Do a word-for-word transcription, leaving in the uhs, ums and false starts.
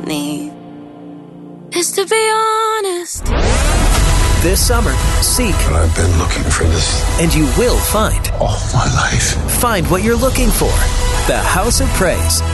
need is to be honest. This summer, seek. But I've been looking for this. And you will find. All my life. Find what you're looking for. The House of Praise.